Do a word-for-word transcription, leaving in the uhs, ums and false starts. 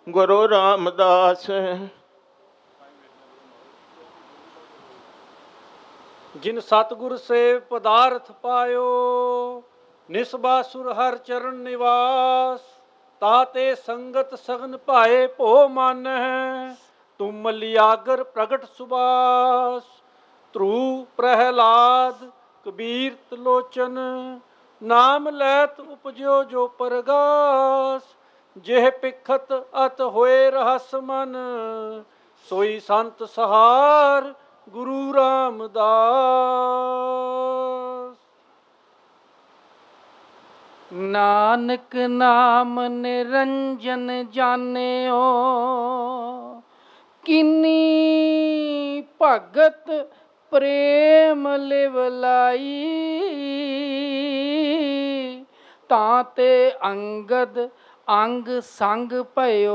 ਗੁਰੂ ਰਾਮਦਾਸ। ਜਿਨ ਸਤਿਗੁਰ ਸੇ ਪਦਾਰਥ ਪਾਇਓ, ਨਿਸਬਾਸੁਰ ਹਰ ਚਰਨ ਨਿਵਾਸ। ਤਾਤੇ ਸੰਗਤ ਸਗਨ ਭਾਏ ਭੋ ਮਾਨਹਿ, ਤੁਮ ਲਿਆਗਰ ਪ੍ਰਗਟ ਸੁਬਾਸ। ਧਰੂ ਪ੍ਰਹਿਲਾਦ ਕਬੀਰ ਤਲੋਚਨ, ਨਾਮ ਲੈਤ ਉਪਜਿਓ ਜੋ ਪਰਗਾਸ। ਜਿਹ ਪਿਖਤ ਅਤ ਹੋਏ ਰਹਸ ਮਨ, ਸੋਈ ਸੰਤ ਸਹਾਰ ਗੁਰੂ ਰਾਮਦਾਸ। ਨਾਨਕ ਨਾਮ ਨਿਰੰਜਨ ਜਾਣਿਓ, ਕਿਨੀ ਭਗਤ ਪ੍ਰੇਮ ਲਿਵ ਲਾਈ। ਤਾਂ ਤੇ ਅੰਗਦ ਅੰਗ ਸੰਗ ਭਇਓ,